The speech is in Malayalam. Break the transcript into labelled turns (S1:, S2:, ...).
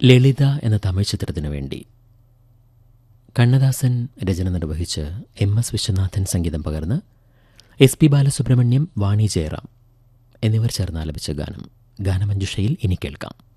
S1: ലളിത എന്ന തമിഴ് ചിത്രത്തിനു വേണ്ടി കണ്ണദാസൻ രചന നിർവഹിച്ച് MS വിശ്വനാഥൻ സംഗീതം പകർന്ന് SP ബാലസുബ്രഹ്മണ്യം, വാണി ജയറാം എന്നിവർ ചേർന്ന് ആലപിച്ച ഗാനം ഗാനമഞ്ജുഷയിൽ ഇനി കേൾക്കാം.